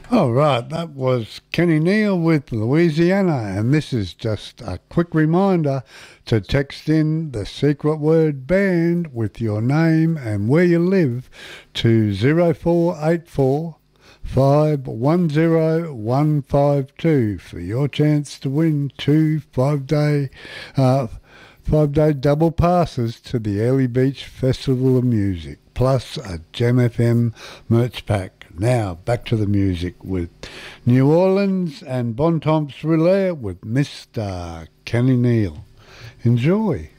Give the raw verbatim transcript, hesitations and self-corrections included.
All right, that was Kenny Neal with Louisiana, and this is just a quick reminder to text in the secret word band with your name and where you live to zero four eight four five one zero one five two for your chance to win two five day uh, five day double passes to the Early Beach Festival of Music, plus a Gem F M merch pack. Now, back to the music with New Orleans and Bon Temps Relais with Mister Kenny Neal. Enjoy.